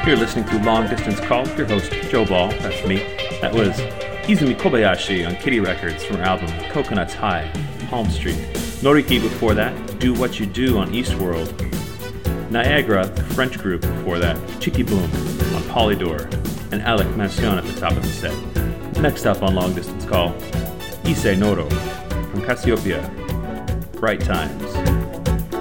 You're listening to Long Distance Call with your host, Joe Ball. That's me. That was Izumi Kobayashi on Kitty Records from her album Coconuts High, Palm Street. Noriki before that, Do What You Do on Eastworld. Niagara, the French group before that, Chicky Boom on Polydor. And Alec Mansion at the top of the set. Next up on Long Distance Call, Issei Noro from Cassiopeia, Bright Time.